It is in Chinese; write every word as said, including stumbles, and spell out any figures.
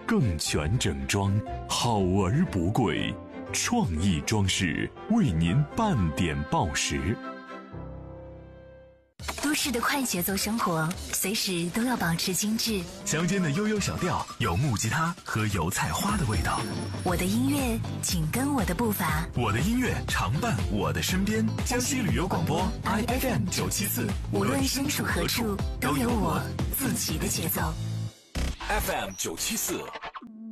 更全整装，好而不贵。创意装饰为您半点报时。 都市的快节奏生活，随时都要保持精致。 乡间的悠悠小调，有木吉他和油菜花的味道。 我的音乐，紧跟我的步伐。 我的音乐常伴我的身边。江西旅游广播 I F M 九七四， 无论身处何处，都有我自己的节奏。 F M 九七四。